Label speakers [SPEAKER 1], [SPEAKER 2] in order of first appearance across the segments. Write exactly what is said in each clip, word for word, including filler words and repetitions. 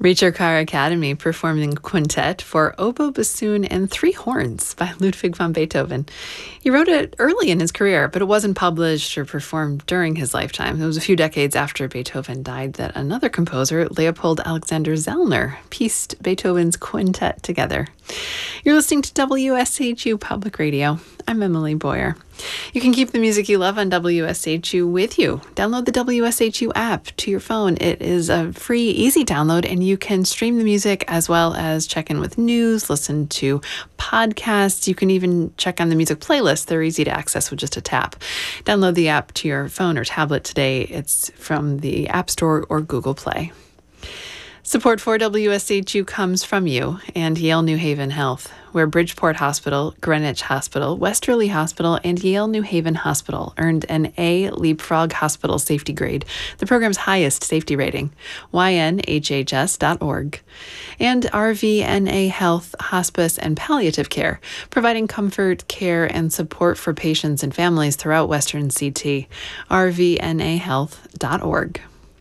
[SPEAKER 1] Reacher Car Academy performing quintet for oboe, bassoon, and three horns by Ludwig van Beethoven. He wrote it early in his career, but it wasn't published or performed during his lifetime. It was a few decades after Beethoven died that another composer, Leopold Alexander Zellner, pieced Beethoven's quintet together. You're listening to W S H U Public Radio. I'm Emily Boyer. You can keep the music you love on W S H U with you. Download the W S H U app to your phone. It is a free, easy download, and you can stream the music as well as check in with news, listen to podcasts. You can even check on the music playlist. They're easy to access with just a tap. Download the app to your phone or tablet today. It's from the App Store or Google Play. Support for W S H U comes from you and Yale New Haven Health, where Bridgeport Hospital, Greenwich Hospital, Westerly Hospital, and Yale New Haven Hospital earned an A Leapfrog Hospital Safety Grade, the program's highest safety rating, Y N H H S dot org. And R V N A Health, Hospice, and Palliative Care, providing comfort, care, and support for patients and families throughout Western C T, R V N A health dot org.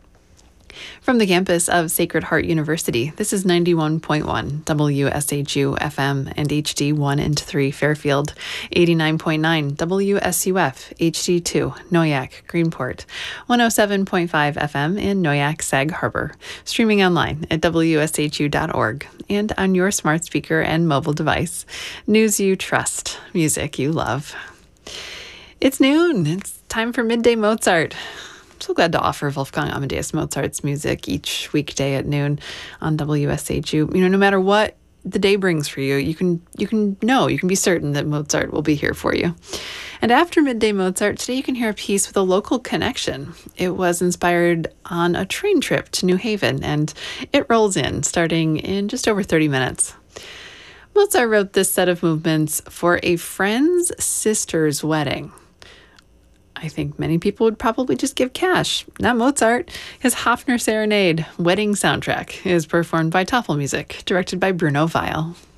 [SPEAKER 1] From the campus of Sacred Heart University, this is ninety-one point one W S H U F M and H D one and three Fairfield, eighty-nine point nine W S U F H D two Noyac Greenport, one oh seven point five F M in Noyac Sag Harbor, streaming online at W S H U dot org and on your smart speaker and mobile device. News you trust, music you love. It's noon. It's time for Midday Mozart. So glad to offer Wolfgang Amadeus Mozart's music each weekday at noon on W S H U. You know, no matter what the day brings for you, you can you can know, you can be certain that Mozart will be here for you. And after Midday Mozart, today you can hear a piece with a local connection. It was inspired on a train trip to New Haven, and it rolls in, starting in just over thirty minutes. Mozart wrote this set of movements for a friend's sister's wedding. I think many people would probably just give cash. Not Mozart. His Hofner Serenade wedding soundtrack is performed by Tafelmusik, directed by Bruno Weil.